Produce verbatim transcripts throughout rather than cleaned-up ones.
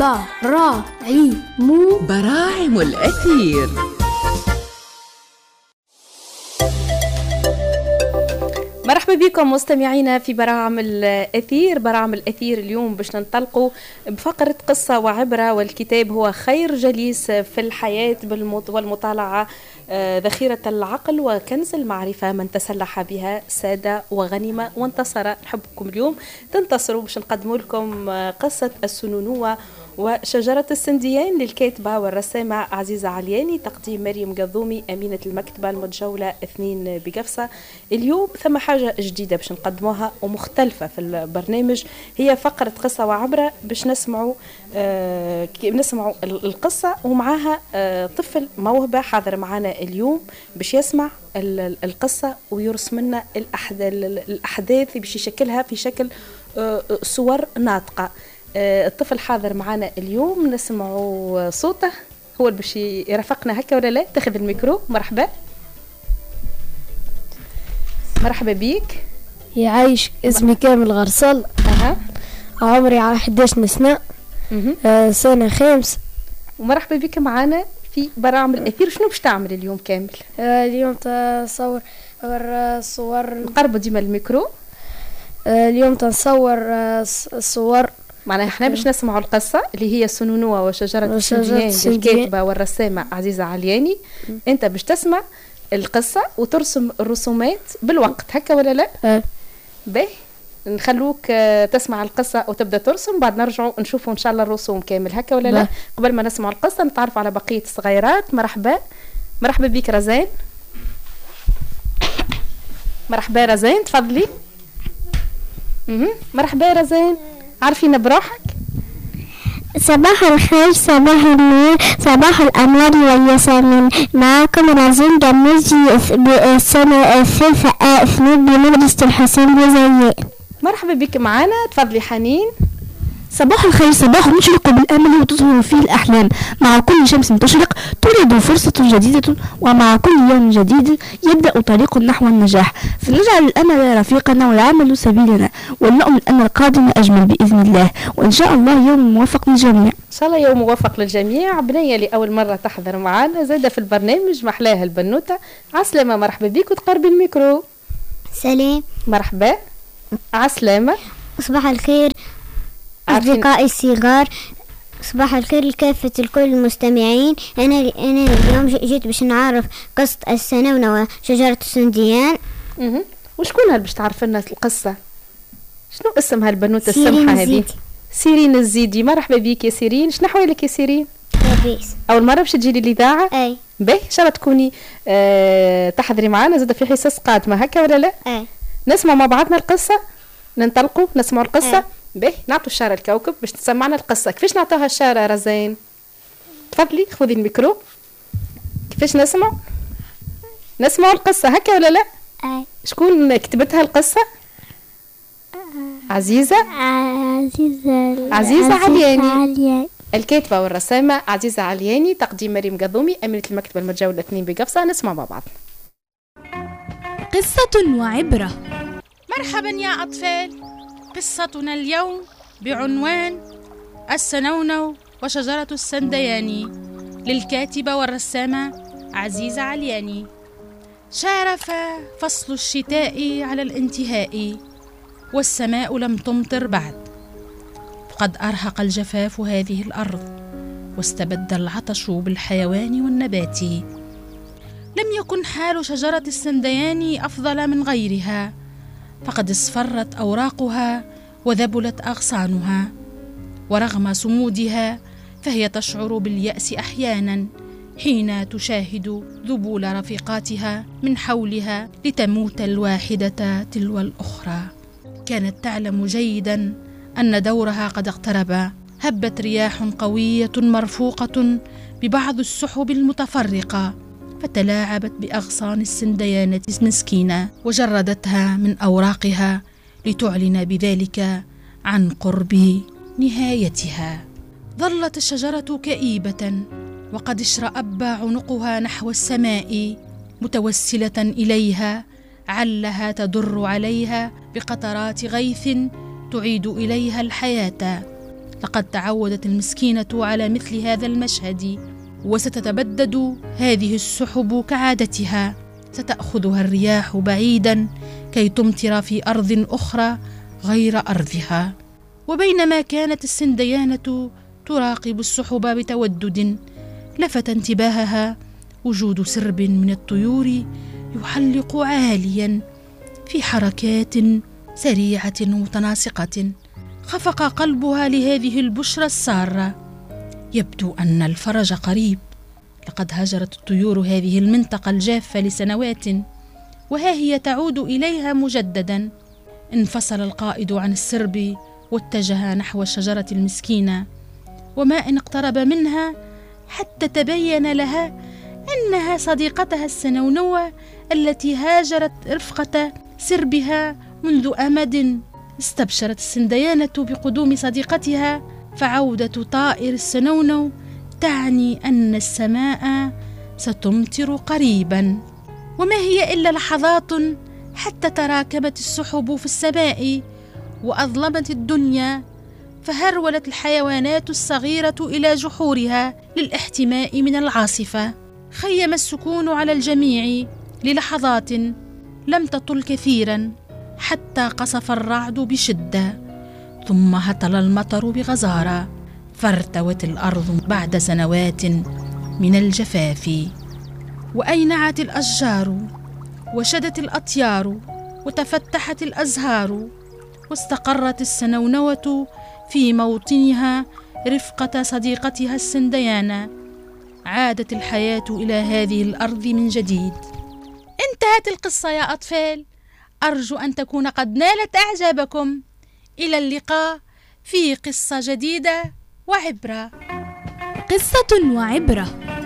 براعم براعم الأثير. مرحبا بكم مستمعينا في براعم الأثير. براعم الأثير اليوم باش ننطلقوا بفقرة قصة وعبرة، والكتاب هو خير جليس في الحياة والمطالعة ذخيرة العقل وكنز المعرفة، من تسلح بها سادة وغنمة وانتصر. نحبكم اليوم تنتصروا باش نقدموا لكم قصة السنونوة وشجرة السنديان للكاتبة والرسامة عزيزة علياني، تقديم مريم قضومي أمينة المكتبة المتجولة اثنين بقفصة. اليوم ثم حاجة جديدة باش نقدموها ومختلفة في البرنامج، هي فقرة قصة وعبرة باش نسمعوا آه نسمعوا القصة ومعها آه طفل موهبة حاضر معنا اليوم باش يسمع القصة ويرسم لنا الأحداث باش يشكلها في شكل آه صور ناطقة. الطفل حاضر معنا اليوم، نسمعوا صوته، هو اللي باش يرافقنا هكا ولا لا؟ تاخذ الميكرو. مرحبا مرحبا بيك. يعيش، اسمي كامل غرسل. اها عمري احد عشر سنة. آه سنة خامس. ومرحبا بك معنا في براعم الأثير. شنو باش تعمل اليوم كامل؟ آه اليوم تصور صور. نقربوا ديما الميكرو. آه اليوم تنصور آه صور. معناها احنا باش نسمعوا القصة اللي هي سنونوة وشجرة السنديان للكاتبة والرسامة عزيزة علياني. م. انت باش تسمع القصة وترسم الرسومات بالوقت، هكا ولا لا؟ اه باهي، نخلوك تسمع القصة وتبدأ ترسم، بعد نرجعوا نشوفوا ان شاء الله الرسوم كامل، هكا ولا لا؟ قبل ما نسمع القصة نتعرف على بقية الصغيرات. مرحبا مرحبا بك رزان. مرحبا رزان، تفضلي. مرحبا رزان، عارفين بروحك؟ صباح الخير، صباح النور، صباح الأمل والياسمين. معكم رزين جميزي السنة الثالثة اثنين بمدرسة الحسين بوزية. مرحبا بك معنا، تفضلي حنين. صباح الخير، صباح مشرق بالأمل وتظهر فيه الأحلام. مع كل شمس تشرق تولد فرصة جديدة، ومع كل يوم جديد يبدأ طريق نحو النجاح. فلنجعل الأمل رفيقنا والعمل سبيلنا، ونؤمن أن القادم أجمل بإذن الله، وإن شاء الله يوم موفق للجميع. إن شاء الله يوم موفق للجميع. بنية لأول مرة تحضر معنا زادة في البرنامج، محلاها البنوتة. عسلامة، مرحبا بك وتقربي الميكرو. سلام. مرحبا. عسلامة. صباح الخير أصدقائي الصغار، صباح الخير لكافة الكل المستمعين. أنا أنا اليوم جيت باش نعرف قصة السنونة وشجرة السنديان. اها وشكون هل باش تعرف لنا القصة؟ شنو اسمها البنوتة السمحة هذه؟ سيرين الزيدي. مرحبا بك يا سيرين. شنو حوالك يا سيرين؟ لاباس. أول مرة باش تجي للإذاعة؟ أي. باهي، إن شاء الله تكوني آه تحضري معنا زاد في حصص قادمة، هكا ولا لا؟ أي. نسمع مع بعضنا القصة، ننطلقوا نسمعوا القصة. أي. باهي، نعطوا الشارة الكوكب باش تسمعنا القصة. كيفاش نعطوها الشارة رزين؟ تفضلي خذي الميكرو. كيفاش نسمع؟ نسمعوا القصة، هكا ولا لا؟ أي. شكون كتبتها القصة؟ عزيزة عزيزة عزيزة علياني. علياني. الكاتبة والرسامة عزيزة علياني، تقديم مريم قضومي أمينة المكتبة المتجولة اثنين بقفصة. نسمع مع بعض. قصة وعبرة. مرحبا يا أطفال، قصتنا اليوم بعنوان السنونو وشجرة السنديان للكاتبة والرسامة عزيزة علياني. شارف فصل الشتاء على الانتهاء، والسماء لم تمطر بعد. قد أرهق الجفاف هذه الأرض، واستبد العطش بالحيوان والنبات. لم يكن حال شجرة السنديان أفضل من غيرها، فقد اصفرت أوراقها وذبلت أغصانها، ورغم صمودها فهي تشعر باليأس أحيانا حين تشاهد ذبول رفيقاتها من حولها لتموت الواحدة تلو الأخرى. كانت تعلم جيدا أن دورها قد اقترب. هبت رياح قوية مرفوقة ببعض السحب المتفرقة، فتلاعبت بأغصان السنديانة المسكينة وجردتها من أوراقها لتعلن بذلك عن قرب نهايتها. ظلت الشجرة كئيبة، وقد اشرأب عنقها نحو السماء متوسلة إليها، علها تدر عليها بقطرات غيث تعيد إليها الحياة. لقد تعودت المسكينة على مثل هذا المشهد، وستتبدد هذه السحب كعادتها، ستأخذها الرياح بعيدا كي تمطر في أرض أخرى غير أرضها. وبينما كانت السنديانة تراقب السحب بتودد، لفت انتباهها وجود سرب من الطيور يحلق عاليا في حركات سريعة متناسقة. خفق قلبها لهذه البشرى السارة، يبدو أن الفرج قريب. لقد هاجرت الطيور هذه المنطقة الجافة لسنوات، وها هي تعود إليها مجددا. انفصل القائد عن السرب واتجه نحو الشجرة المسكينة، وما إن اقترب منها حتى تبين لها أنها صديقتها السنونوة التي هاجرت رفقة سربها منذ أمد. استبشرت السنديانة بقدوم صديقتها، فعودة طائر السنونو تعني أن السماء ستمطر قريبا. وما هي إلا لحظات حتى تراكمت السحب في السماء وأظلمت الدنيا، فهرولت الحيوانات الصغيرة إلى جحورها للاحتماء من العاصفة. خيم السكون على الجميع للحظات لم تطل كثيرا، حتى قصف الرعد بشدة، ثم هطل المطر بغزارة، فارتوت الأرض بعد سنوات من الجفاف. وأينعت الأشجار، وشدت الأطيار، وتفتحت الأزهار، واستقرت السنونوة في موطنها رفقة صديقتها السنديانة. عادت الحياة إلى هذه الأرض من جديد. انتهت القصة يا أطفال، أرجو أن تكون قد نالت أعجابكم. إلى اللقاء في قصة جديدة وعبرة. قصة وعبرة.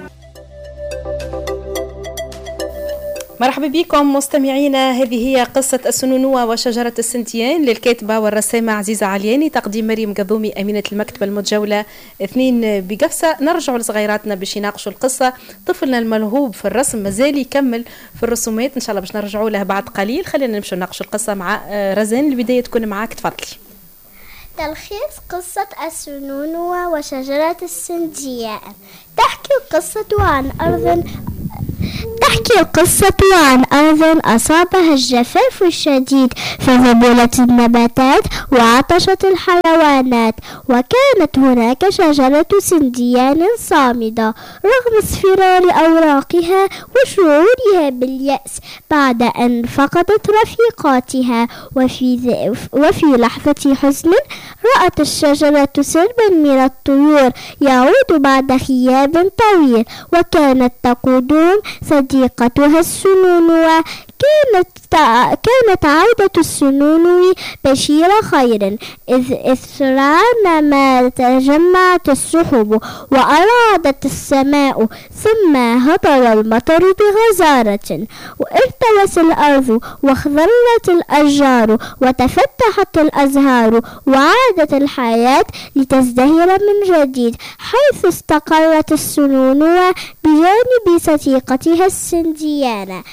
مرحبا بكم مستمعينا، هذه هي قصة السنونوة وشجرة السنديان للكاتبة والرسامة عزيزة علياني، تقديم مريم قذومي أمينة المكتبة المتجولة اثنين بقفصة. نرجع لصغيراتنا باش يناقشوا القصة. طفلنا الملهوب في الرسم مازال يكمل في الرسومات، إن شاء الله باش نرجعوا له بعد قليل. خلينا نمشوا نناقشوا القصة مع رزان. البداية تكون معاك، تفضلي. تلخيص قصة السنونوة وشجرة السنديان. تحكي القصة عن أرض تحكي القصة عن أرض أصابها الجفاف الشديد، فذبلت النباتات وعطشت الحيوانات، وكانت هناك شجرة سنديان صامدة رغم اصفرار أوراقها وشعورها باليأس بعد أن فقدت رفيقاتها. وفي, وفي لحظة حزن رأت الشجرة سربا من الطيور يعود بعد غياب طويل، وكانت تقودهم صديقتها السنونوة. كانت كانت عودة السنونو بشير خير، إذ إسرعان ما تجمعت السحب وأرادت السماء، ثم هطل المطر بغزارة، وارتوت الأرض واخضرت الأشجار وتفتحت الأزهار، وعادت الحياة لتزدهر من جديد، حيث استقرت السنونوة بجانب صديقتها السنديانة.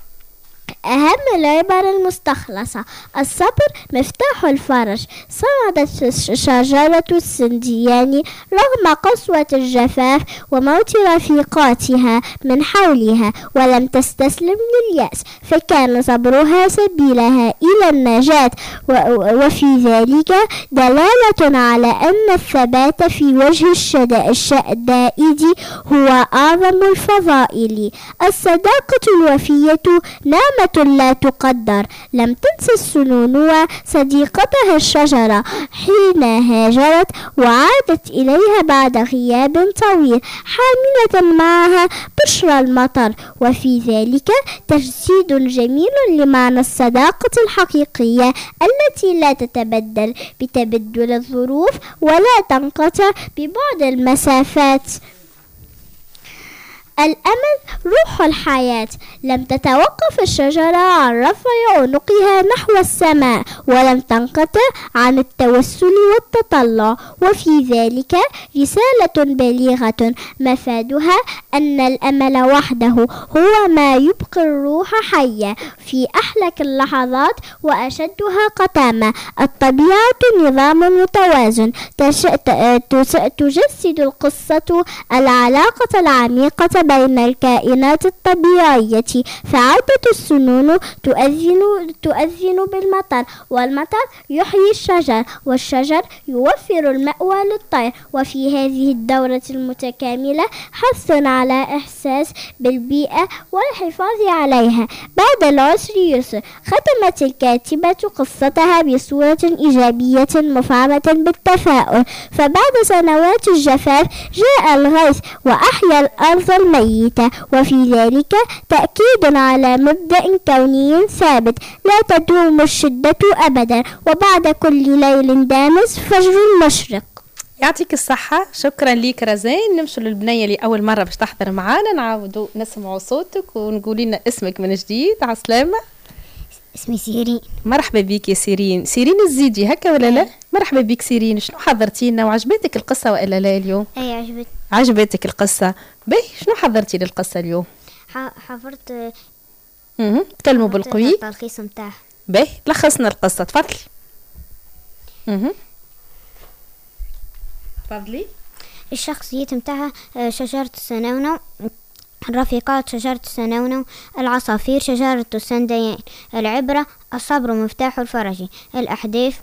أهم العبر المستخلصة: الصبر مفتاح الفرج. صعدت شجرة السنديان رغم قسوة الجفاف وموت رفيقاتها من حولها، ولم تستسلم لليأس، فكان صبرها سبيلها إلى النجاة. وفي ذلك دلالة على أن الثبات في وجه الشدائد هو أعظم الفضائل. الصداقة الوفية نعمة لا تقدر. لم تنسى السنونوة صديقتها الشجرة حين هاجرت وعادت إليها بعد غياب طويل، حاملة معها بشرى المطر، وفي ذلك تجسيد جميل لمعنى الصداقة الحقيقية التي لا تتبدل بتبدل الظروف ولا تنقطع ببعد المسافات. الأمل روح الحياة. لم تتوقف الشجرة عن رفع عنقها نحو السماء، ولم تنقطع عن التوسل والتطلع، وفي ذلك رسالة بليغة مفادها أن الأمل وحده هو ما يبقي الروح حية في أحلك اللحظات وأشدها قتامة. الطبيعة نظام متوازن تجسد القصة العلاقة العميقة بين الكائنات الطبيعية، فعودة السنون تؤذن تؤذن بالمطر، والمطر يحيي الشجر، والشجر يوفر المأوى للطير. وفي هذه الدورة المتكاملة حث على إحساس بالبيئة والحفاظ عليها. بعد العسر يسر. ختمت الكاتبة قصتها بصورة إيجابية مفعمة بالتفاؤل، فبعد سنوات الجفاف جاء الغيث وأحيا الأرض الميتة، وفي ذلك تأكيد على مبدأ كوني ثابت: لا تدوم الشدة أبدا، وبعد كل ليل دامس فجر مشرق. يعطيك الصحة. شكرا ليك رزين. نمشوا للبنية اللي أول مرة باش تحضر معانا، نعاودوا نسمعوا صوتك ونقولي لنا اسمك من جديد. على السلامة. اسمي سيرين. مرحبا بك يا سيرين. سيرين الزيدي هكا ولا لا؟ مرحبا بك سيرين. شنو حضرتي لنا وعجبتك القصة ولا لا اليوم؟ اي عجبت. عجبتك القصة. باهي شنو حضرتي للقصة اليوم؟ حضرت. اها تكلموا بالقوي. التلخيص نتاعها. باهي لخصنا القصة، تفضلي. اها تفضلي. الشخصية نتاعها شجرة السنونو، الرفيقات شجرة السنونو، العصافير شجرة السنديان، العبرة الصبر مفتاح الفرج، الأحداث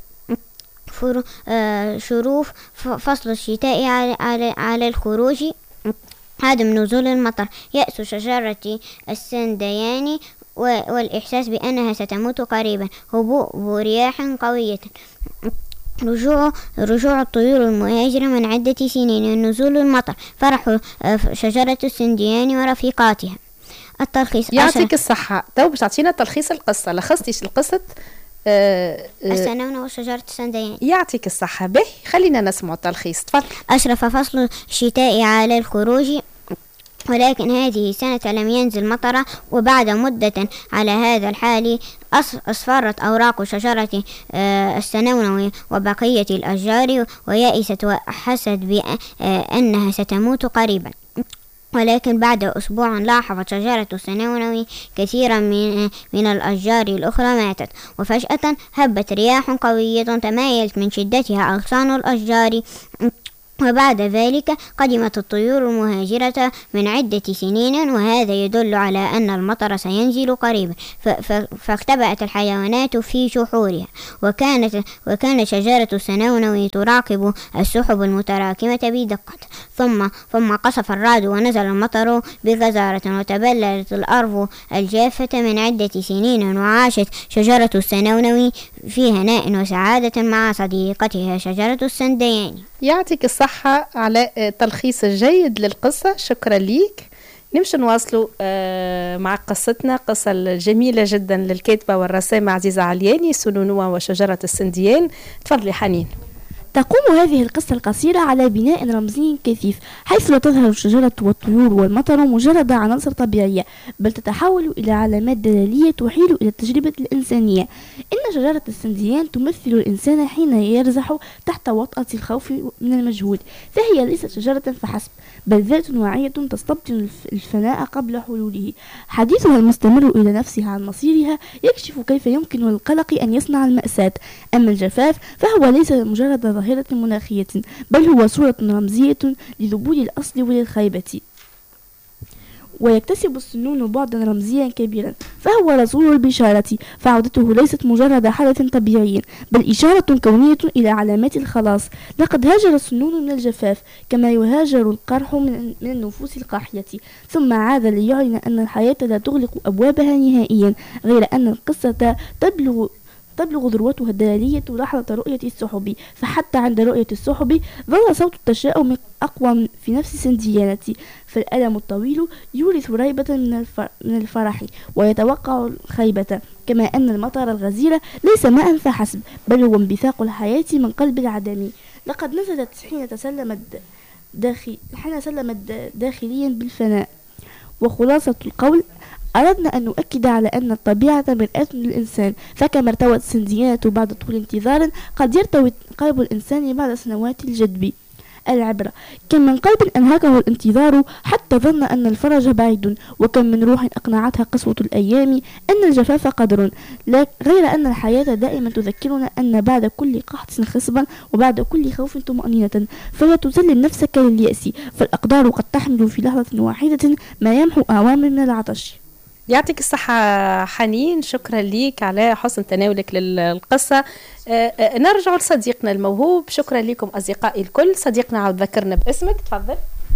شروف فصل الشتاء على, على, على الخروج، عدم نزول المطر، يأس شجرة السنديان والإحساس بأنها ستموت قريبا، هبوب رياح قوية، رجوع رجوع الطيور المهاجرة من عدة سنين، نزول المطر، فرح شجرة السنديان ورفيقاتها. التلخيص. يعطيك الصحة. تو باش تعطينا تلخيص القصة. لخصتي القصة آه آه السنونة وشجرة السنديان. يعطيك الصحة. به خلينا نسمع التلخيص، تفضل. أشرف فصل الشتاء على الخروج، ولكن هذه السنة لم ينزل مطر، وبعد مدة على هذا الحال أصفرت أوراق شجرة السنونة وبقية الأشجار، ويأست وحست بأنها ستموت قريبا. ولكن بعد أسبوع لاحظت شجرة السنونة كثيرا من, من الأشجار الأخرى ماتت، وفجأة هبت رياح قوية تمايلت من شدتها أغصان الأشجار، وبعد ذلك قدمت الطيور المهاجرة من عدة سنين، وهذا يدل على أن المطر سينزل قريبا، فاختبأت الحيوانات في جحورها، وكانت وكانت شجرة السنونة تراقب السحب المتراكمة بدقة. ثم ثم قصف الرعد ونزل المطر بغزارة، وتبللت الأرض الجافة من عدة سنين، وعاشت شجرة السنونة في هناء وسعادة مع صديقتها شجرة السنديان. يعطيك الصحة على تلخيص جيد للقصة. شكرا ليك. نمشي نواصلوا مع قصتنا، قصة الجميلة جدا للكاتبة والرسامة عزيزة علياني، سنونوة وشجرة السنديان. تفضلي حنين. تقوم هذه القصة القصيرة على بناء رمزي كثيف، حيث لا تظهر الشجرة والطيور والمطر مجرد عناصر طبيعية، بل تتحول إلى علامات دلالية تحيل إلى التجربة الإنسانية. إن شجرة السنديان تمثل الإنسان حين يرزح تحت وطأة الخوف من المجهول، فهي ليست شجرة فحسب، بل ذات واعية تستبطن الفناء قبل حلوله. حديثها المستمر إلى نفسها عن مصيرها يكشف كيف يمكن للقلق أن يصنع المأساة. أما الجفاف فهو ليس مجرد ظاهرة مناخية، بل هو صورة رمزية لذبول الأصل وللخيبة. ويكتسب السنون بعدا رمزيا كبيرا، فهو رسول البشارة، فعودته ليست مجرد حدث طبيعي، بل إشارة كونية إلى علامات الخلاص. لقد هاجر السنون من الجفاف كما يهاجر القرح من النفوس القاحية، ثم عاد ليعلن أن الحياة لا تغلق أبوابها نهائيا، غير أن القصة تبلغ تبلغ ذروتها الدلالية لحظة رؤية السحب، فحتى عند رؤية السحب ظل صوت التشاؤم أقوى في نفس سنديانة، فالألم الطويل يورث ريبة من الفرح ويتوقع الخيبة، كما أن المطر الغزير ليس ماء فحسب، بل هو انبثاق الحياة من قلب العدم. لقد نزلت حين تسلمت داخل حين سلمت داخليا بالفناء، وخلاصة القول أردنا أن نؤكد على أن الطبيعة مرآة للإنسان، فكما ارتوت السنديانة بعد طول انتظار قد يرتوي قلب الإنسان بعد سنوات الجدب. العبرة: كم من قلب أنهكه الانتظار حتى ظن أن الفرج بعيد، وكم من روح أقنعتها قسوة الأيام أن الجفاف قدر، غير أن الحياة دائما تذكرنا أن بعد كل قحط خصبا وبعد كل خوف طمأنينة، فلا تسلم نفسك لليأس، فالأقدار قد تحمل في لحظة واحدة ما يمحو أعوام من العطش. يعطيك الصحة حنين، شكرا ليك على حسن تناولك للقصة. أه نرجع لصديقنا الموهوب. شكرا لكم أصدقائي الكل. صديقنا عاود ذكرنا باسمك، تفضل.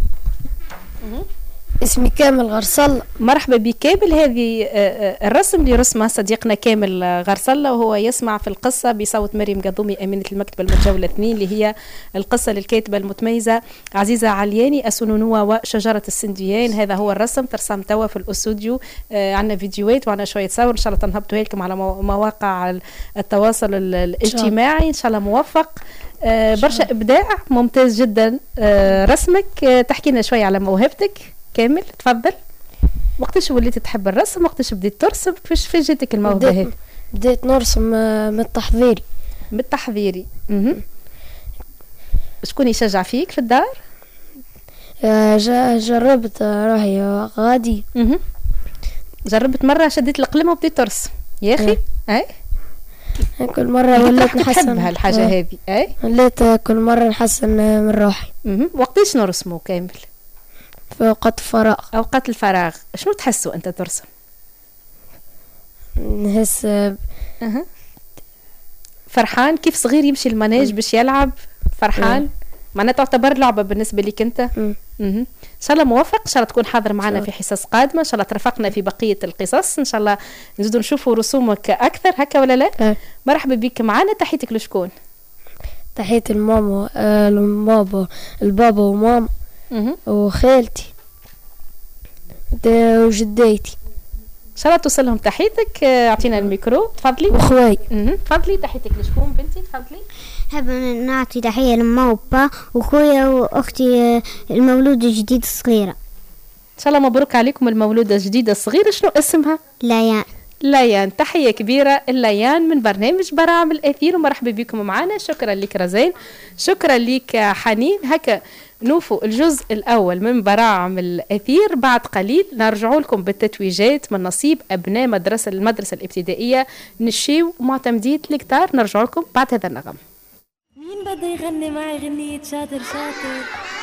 اسمي كامل غرسلة. مرحبا بك كامل. هذه الرسم اللي رسمه صديقنا كامل غرسلة وهو يسمع في القصة بصوت مريم قضومي أمينة المكتبة المتجولة اثنين، اللي هي القصة للكاتبة المتميزة عزيزة علياني، السنونوة وشجرة السنديان. هذا هو الرسم، ترسم توا في الاستوديو. عندنا فيديوهات وعندنا شوية صور، إن شاء الله تنهبطوها لكم على مواقع التواصل الاجتماعي. إن شاء الله موفق. برشا إبداع، ممتاز جدا رسمك. تحكي لنا شوية على موهبتك كامل، تفضل. وقتاش وليت تحب الرسم؟ وقتاش بديت ترسم؟ كيفاش فين جاتك الموهبه هذه؟ بديت نرسم من التحضيري. من التحضيري. اها. شكون يشجع فيك في الدار؟ آه جربت راهي غادي. اها. جربت مره شديت القلم وبديت ترسم يا اخي؟ اي كل مره وليت نحسن هالحاجه هذه. اي وليت كل مره نحسن من روحي. اها. وقتاش نرسموا كامل؟ في أوقات الفراغ. أوقات الفراغ. شنو تحسوا أنت ترسم؟ نحس أه. فرحان كيف صغير يمشي المناج باش يلعب فرحان. معناها تعتبر لعبة بالنسبة لك أنت. أه. إن شاء الله موفق. إن شاء الله تكون حاضر معنا في حصص قادمة. إن شاء الله ترافقنا في بقية القصص. إن شاء الله نزيدوا نشوفوا رسومك أكثر هكا ولا لا؟ أه. مرحبا بك معنا. تحيتك لشكون؟ تحية الماما آه البابا البابا وماما أه. وخالتي وجديتي. ان شاء الله توصل لهم تحيتك. اعطينا الميكرو، تفضلي. وخواي. تفضلي. تحيتك لشكون بنتي؟ تفضلي. حابة نعطي تحية لما وبا وخويا واختي المولودة الجديدة الصغيرة. ان شاء الله مبروك عليكم المولودة الجديدة الصغيرة. شنو اسمها؟ ليان. ليان. تحية كبيرة الليان من برنامج براعم الأثير، ومرحبا بكم معنا. شكرا لك رزين، شكرا لك حنين. هكا نوفوا الجزء الأول من براعم الأثير. بعد قليل نرجع لكم بالتتويجات من نصيب أبناء مدرسة المدرسة الابتدائية نشيو معتمدية الكتار. نرجع لكم بعد هذا النغم. مين بده يغني معي غنية شاطر شاطر؟